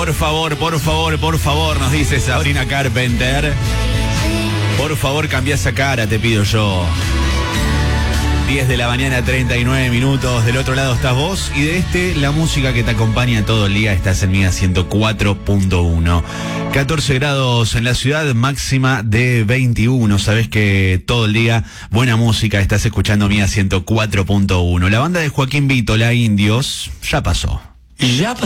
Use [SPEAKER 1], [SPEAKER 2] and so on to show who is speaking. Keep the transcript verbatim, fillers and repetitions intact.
[SPEAKER 1] Por favor, por favor, por favor, nos dice Sabrina Carpenter. Por favor, cambia esa cara, te pido yo. diez de la mañana, treinta y nueve minutos. Del otro lado estás vos y de este, la música que te acompaña todo el día. Estás en Mega ciento cuatro punto uno. catorce grados en la ciudad, máxima de veintiuno. Sabés que todo el día buena música. Estás escuchando Mega ciento cuatro punto uno. La banda de Joaquín Vítola, Indios, ya pasó.
[SPEAKER 2] Ya pasó.